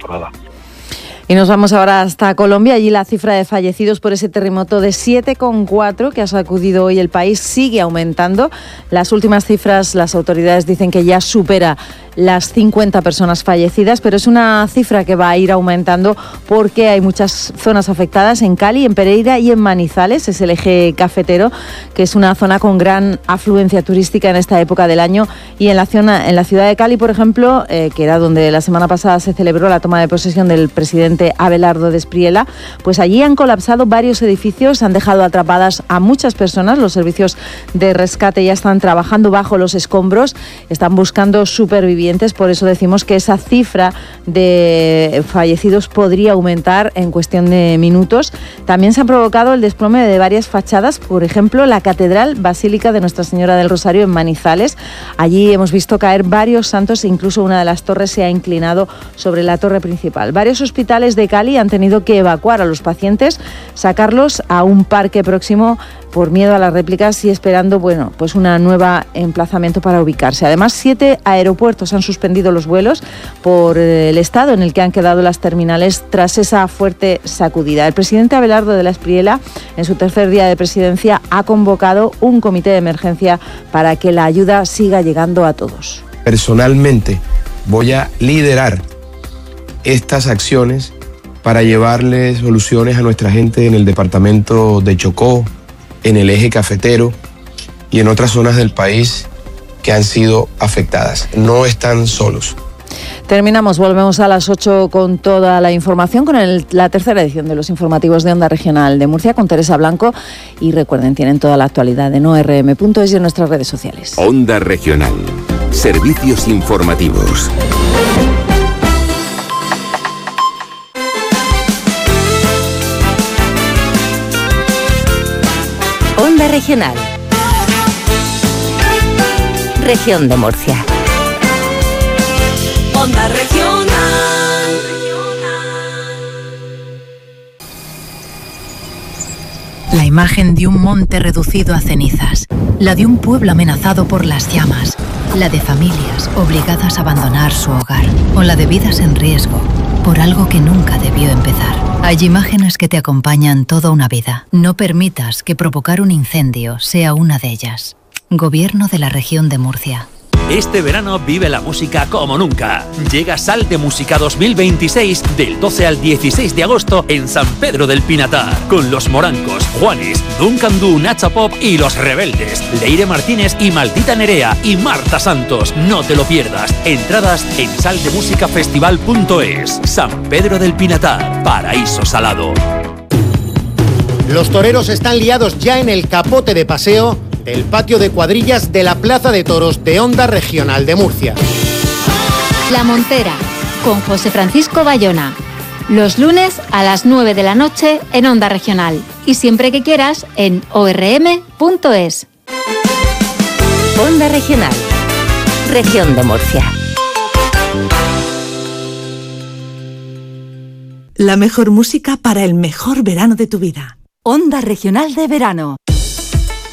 temporada. Y nos vamos ahora hasta Colombia. Allí la cifra de fallecidos por ese terremoto de 7,4 que ha sacudido hoy el país sigue aumentando. Las últimas cifras, las autoridades dicen que ya supera las 50 personas fallecidas, pero es una cifra que va a ir aumentando porque hay muchas zonas afectadas en Cali, en Pereira y en Manizales. Es el eje cafetero, que es una zona con gran afluencia turística en esta época del año. Y en la ciudad de Cali, por ejemplo, que era donde la semana pasada se celebró la toma de posesión del presidente Abelardo Despriella, pues allí han colapsado varios edificios, han dejado atrapadas a muchas personas. Los servicios de rescate ya están trabajando bajo los escombros, están buscando supervivientes, por eso decimos que esa cifra de fallecidos podría aumentar en cuestión de minutos. También se ha provocado el desplome de varias fachadas, por ejemplo, la Catedral Basílica de Nuestra Señora del Rosario en Manizales. Allí hemos visto caer varios santos e incluso una de las torres se ha inclinado sobre la torre principal. Varios hospitales de Cali han tenido que evacuar a los pacientes, sacarlos a un parque próximo por miedo a las réplicas y esperando, pues un nuevo emplazamiento para ubicarse. Además, 7 aeropuertos han suspendido los vuelos por el estado en el que han quedado las terminales tras esa fuerte sacudida. El presidente Abelardo de Despriella, en su tercer día de presidencia, ha convocado un comité de emergencia para que la ayuda siga llegando a todos. Personalmente voy a liderar estas acciones para llevarle soluciones a nuestra gente en el departamento de Chocó, en el eje cafetero y en otras zonas del país que han sido afectadas. No están solos. Terminamos, volvemos a las 8 con toda la información, con la tercera edición de los informativos de Onda Regional de Murcia, con Teresa Blanco. Y recuerden, tienen toda la actualidad en ORM.es y en nuestras redes sociales. Onda Regional. Servicios informativos. Onda Regional. Región de Murcia. Onda Regional. La imagen de un monte reducido a cenizas, la de un pueblo amenazado por las llamas, la de familias obligadas a abandonar su hogar, o la de vidas en riesgo por algo que nunca debió empezar. Hay imágenes que te acompañan toda una vida. No permitas que provocar un incendio sea una de ellas. Gobierno de la Región de Murcia. Este verano vive la música como nunca. Llega Sal de Música 2026 del 12 al 16 de agosto en San Pedro del Pinatar, con Los Morancos, Juanes, Duncan Du, Nacha Pop y Los Rebeldes, Leire Martínez y Maldita Nerea y Marta Santos. No te lo pierdas. Entradas en saldemusicafestival.es. San Pedro del Pinatar, paraíso salado. Los toreros están liados ya en el capote de paseo del patio de cuadrillas de la Plaza de Toros de Onda Regional de Murcia. La Montera, con José Francisco Bayona. Los lunes a las 9 de la noche en Onda Regional. Y siempre que quieras en orm.es. Onda Regional. Región de Murcia. La mejor música para el mejor verano de tu vida. Onda Regional de Verano.